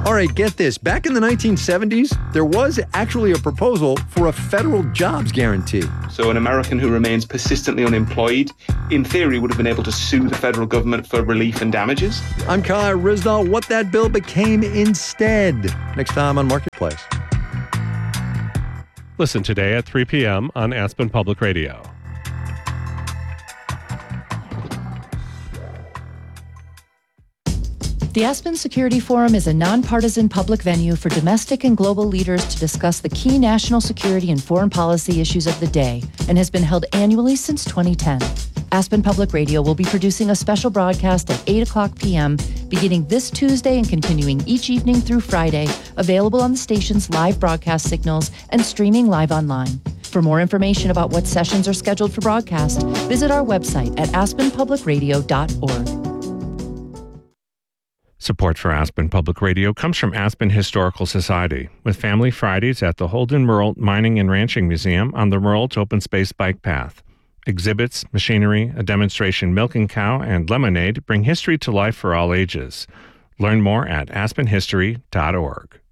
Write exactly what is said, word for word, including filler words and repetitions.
All right, get this. Back in the nineteen seventies, there was actually a proposal for a federal jobs guarantee. So an American who remains persistently unemployed, in theory, would have been able to sue the federal government for relief and damages. I'm Kyle Rizdal. What that bill became instead. Next time on Marketplace. Listen today at three p.m. on Aspen Public Radio. The Aspen Security Forum is a nonpartisan public venue for domestic and global leaders to discuss the key national security and foreign policy issues of the day and has been held annually since twenty ten. Aspen Public Radio will be producing a special broadcast at eight o'clock p.m. beginning this Tuesday and continuing each evening through Friday, available on the station's live broadcast signals and streaming live online. For more information about what sessions are scheduled for broadcast, visit our website at aspen public radio dot org. Support for Aspen Public Radio comes from Aspen Historical Society, with Family Fridays at the Holden Merle Mining and Ranching Museum on the Merle to Open Space Bike Path. Exhibits, machinery, a demonstration milking cow, and lemonade bring history to life for all ages. Learn more at aspen history dot org.